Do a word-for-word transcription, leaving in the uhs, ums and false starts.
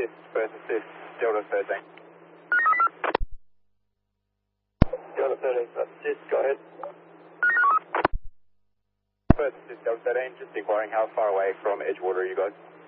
assist, first assist, Delta thirteen. Delta thirteen, first assist, go ahead. First assist, Delta thirteen, just inquiring how far away from Edgewater are you guys?